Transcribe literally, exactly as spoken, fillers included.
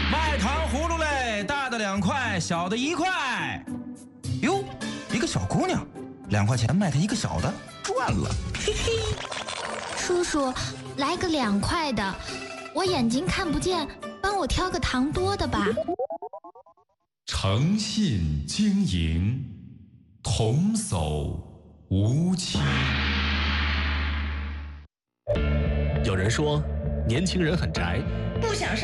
卖糖葫芦嘞，大的两块，小的一块。哟，一个小姑娘，两块钱卖她一个小的，赚了，嘿嘿。 叔叔，来个两块的，我眼睛看不见，帮我挑个糖多的吧。 诚信经营，童叟无欺。 有人说，年轻人很宅， 不想上。